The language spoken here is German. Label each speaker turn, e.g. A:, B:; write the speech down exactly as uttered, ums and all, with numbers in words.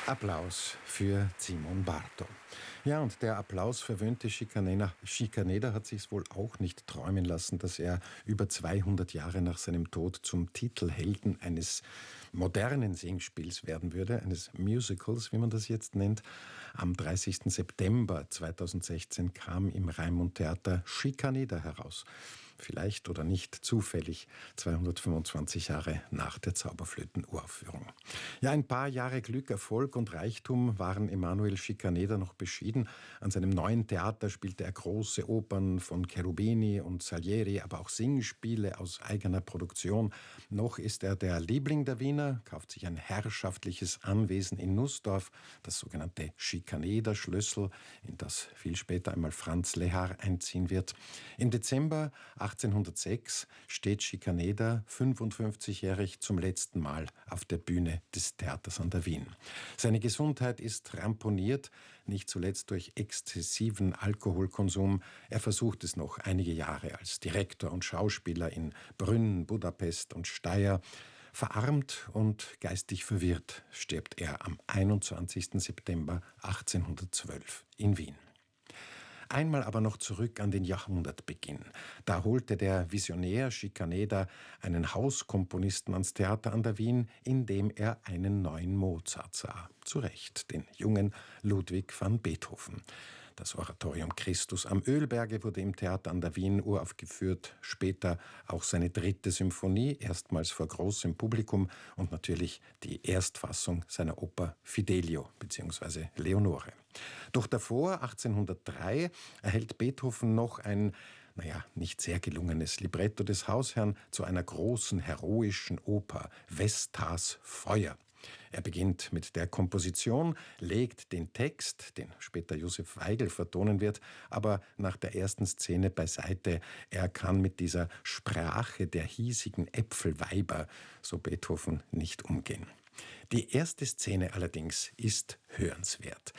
A: Applaus für Simon Bardo. Ja, und der applausverwöhnte Schikaneder, Schikaneder hat sich's wohl auch nicht träumen lassen, dass er über zweihundert Jahre nach seinem Tod zum Titelhelden eines modernen Singspiels werden würde, eines Musicals, wie man das jetzt nennt. Am dreißigsten September zweitausendsechzehn kam im Raimund Theater Schikaneder heraus. Vielleicht oder nicht zufällig zweihundertfünfundzwanzig Jahre nach der Zauberflöten-Uraufführung. Ja, ein paar Jahre Glück, Erfolg und Reichtum waren Emanuel Schikaneder noch beschieden. An seinem neuen Theater spielte er große Opern von Cherubini und Salieri, aber auch Singspiele aus eigener Produktion. Noch ist er der Liebling der Wiener, kauft sich ein herrschaftliches Anwesen in Nussdorf, das sogenannte Schikaneder-Schlössl, in das viel später einmal Franz Lehár einziehen wird. Im Dezember achtzehnhundertsechs steht Schikaneder fünfundfünfzigjährig zum letzten Mal auf der Bühne des Theaters an der Wien. Seine Gesundheit ist ramponiert, nicht zuletzt durch exzessiven Alkoholkonsum. Er versucht es noch einige Jahre als Direktor und Schauspieler in Brünn, Budapest und Steyr. Verarmt und geistig verwirrt stirbt er am einundzwanzigsten September achtzehnhundertzwölf in Wien. Einmal aber noch zurück an den Jahrhundertbeginn. Da holte der Visionär Schikaneder einen Hauskomponisten ans Theater an der Wien, in dem er einen neuen Mozart sah. Zu Recht, den jungen Ludwig van Beethoven. Das Oratorium Christus am Ölberge wurde im Theater an der Wien uraufgeführt, später auch seine dritte Symphonie, erstmals vor großem Publikum und natürlich die Erstfassung seiner Oper Fidelio bzw. Leonore. Doch davor, achtzehnhundertdrei, erhält Beethoven noch ein, naja, nicht sehr gelungenes Libretto des Hausherrn zu einer großen heroischen Oper, Vestas Feuer. Er beginnt mit der Komposition, legt den Text, den später Josef Weigl vertonen wird, aber nach der ersten Szene beiseite. Er kann mit dieser Sprache der hiesigen Äpfelweiber, so Beethoven, nicht umgehen. Die erste Szene allerdings ist hörenswert.